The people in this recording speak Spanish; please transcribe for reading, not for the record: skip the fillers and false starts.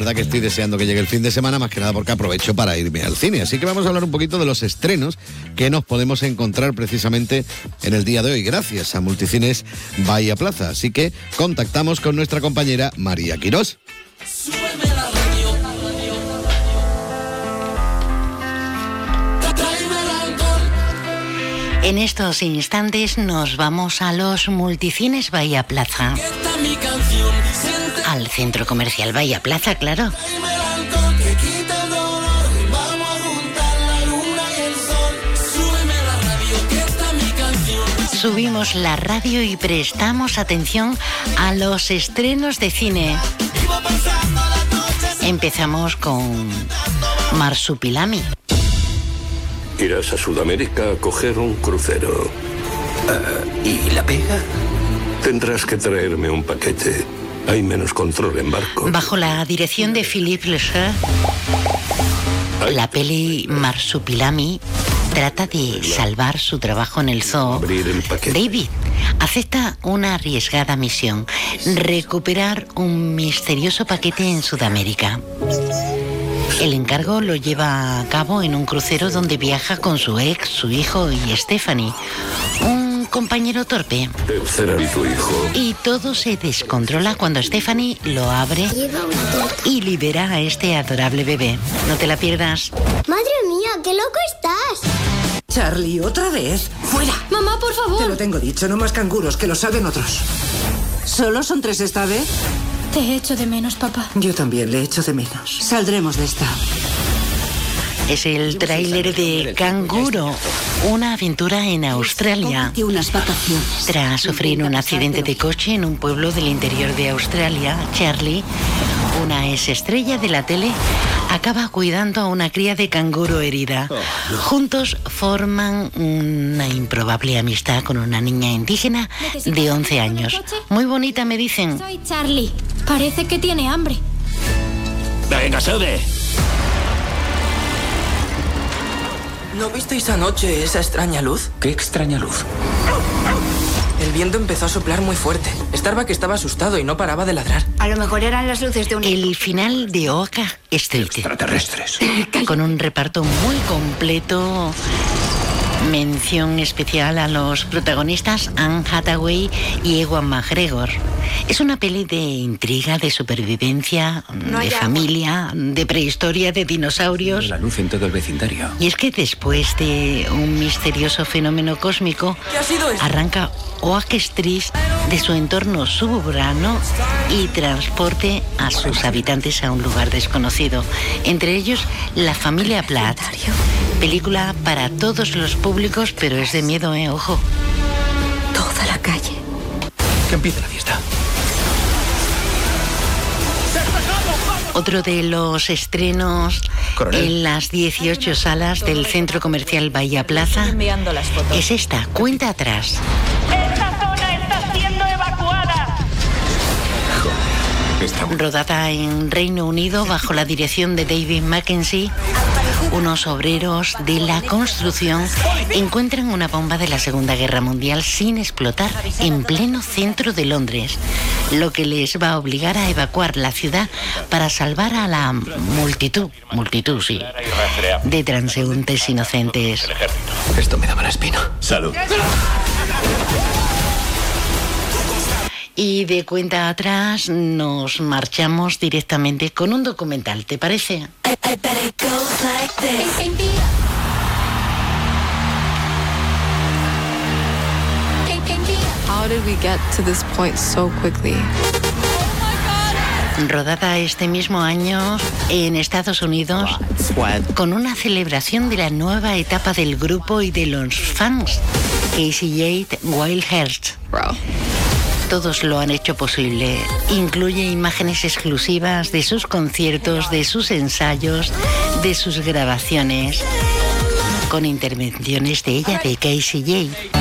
verdad que estoy deseando que llegue el fin de semana, más que nada porque aprovecho para irme al cine. Así que vamos a hablar un poquito de los estrenos que nos podemos encontrar precisamente en el día de hoy, gracias a Multicines Bahía Plaza. Así que contactamos con nuestra compañera María Quirós. En estos instantes nos vamos a los Multicines Bahía Plaza. Al centro comercial Bahía Plaza, claro. Subimos la radio y prestamos atención a los estrenos de cine. Empezamos con Marsupilami. Irás a Sudamérica a coger un crucero. ¿Y la pega? Tendrás que traerme un paquete. Hay menos control en barco. Bajo la dirección de Philippe Leger, la peli Marsupilami trata de salvar su trabajo en el zoo. Abrir el paquete. David acepta una arriesgada misión: recuperar un misterioso paquete en Sudamérica. El encargo lo lleva a cabo en un crucero donde viaja con su ex, su hijo y Stephanie, un compañero torpe. Será tu hijo. Y todo se descontrola cuando Stephanie lo abre y libera a este adorable bebé. No te la pierdas. ¡Madre mía, qué loco estás! Charlie, ¿otra vez? ¡Fuera! Mamá, por favor. Te lo tengo dicho, no más canguros, que lo salven otros. ¿Solo son 3 esta vez? Te echo de menos, papá. Yo también le echo de menos. Saldremos de esta. Es el tráiler de Canguro, una aventura en Australia. Y unas vacaciones. Tras sufrir un accidente de coche en un pueblo del interior de Australia, Charlie, una ex-estrella de la tele, acaba cuidando a una cría de canguro herida. Juntos forman una improbable amistad con una niña indígena de 11 años. Muy bonita, me dicen. Soy Charlie. Parece que tiene hambre. Venga, sube. ¿No visteis anoche esa extraña luz? ¿Qué extraña luz? El viento empezó a soplar muy fuerte. Starbuck estaba asustado y no paraba de ladrar. A lo mejor eran las luces de un... El final de Oca Street, Extraterrestres. con un reparto muy completo. Mención especial a los protagonistas Anne Hathaway y Ewan McGregor. Es una peli de intriga, de supervivencia, de familia, de prehistoria, de dinosaurios. La luz en todo el vecindario. Y es que después de un misterioso fenómeno cósmico, ¿Qué ha sido eso? arranca Oak Street de su entorno suburbano y transporte a sus habitantes a un lugar desconocido. Entre ellos, la familia Platt. Película para todos los públicos, pero es de miedo, ojo. Toda la calle. Que empiece la fiesta. Otro de los estrenos en las 18 salas del centro comercial Bahía Plaza es esta, Cuenta atrás. ¡Esta zona está siendo evacuada! Rodada en Reino Unido bajo la dirección de David Mackenzie, unos obreros de la construcción encuentran una bomba de la Segunda Guerra Mundial sin explotar en pleno centro de Londres, lo que les va a obligar a evacuar la ciudad para salvar a la multitud, sí, de transeúntes inocentes. Esto me daba la espina. Salud. Y de cuenta atrás nos marchamos directamente con un documental, ¿te parece? How did we get to this point so quickly? Rodada este mismo año en Estados Unidos con una celebración de la nueva etapa del grupo y de los fans, Casey Wildheart. Todos lo han hecho posible. Incluye imágenes exclusivas de sus conciertos, de sus ensayos, de sus grabaciones, con intervenciones de ella, de Casey J.